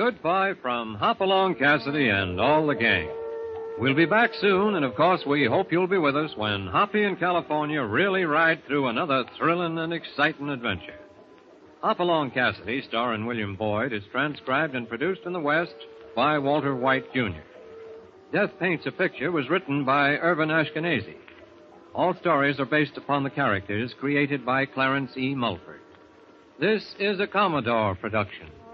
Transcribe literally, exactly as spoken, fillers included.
goodbye from Hopalong Cassidy and all the gang. We'll be back soon, and of course we hope you'll be with us when Hoppy and California really ride through another thrilling and exciting adventure. Hopalong Cassidy, starring William Boyd, is transcribed and produced in the West by Walter White, Junior Death Paints a Picture was written by Irvin Ashkenazi. All stories are based upon the characters created by Clarence E. Mulford. This is a Commodore production.